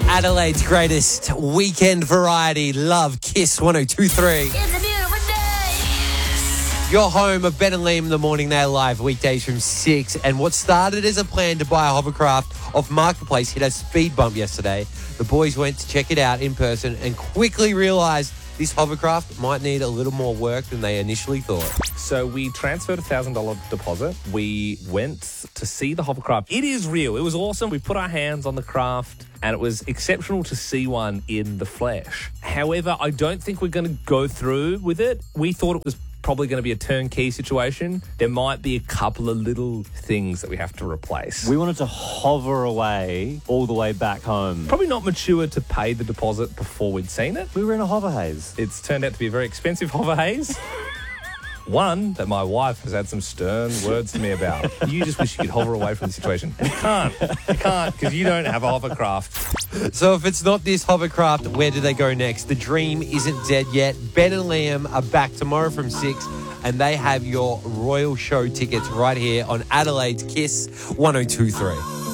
Adelaide's greatest weekend variety. Love Kiss 102.3. It's a beautiful day. Your home of Ben and Liam in the morning. They're live weekdays from 6. And what started as a plan to buy a hovercraft off Marketplace hit a speed bump yesterday. The boys went to check it out in person and quickly realised this hovercraft might need a little more work than they initially thought. So we transferred a $1,000 deposit. We went to see the hovercraft. It is real. It was awesome. We put our hands on the craft and it was exceptional to see one in the flesh. However, I don't think we're going to go through with it. We thought it was probably going to be a turnkey situation. There might be a couple of little things that we have to replace. We wanted to hover away all the way back home. Probably not mature to pay the deposit before we'd seen it. We were in a hover haze. It's turned out to be a very expensive hover haze. One that my wife has had some stern words to me about. You just wish you could hover away from the situation. You can't. You can't because you don't have a hovercraft. So if it's not this hovercraft, where do they go next? The dream isn't dead yet. Ben and Liam are back tomorrow from 6 and they have your Royal Show tickets right here on Adelaide's Kiss 102.3.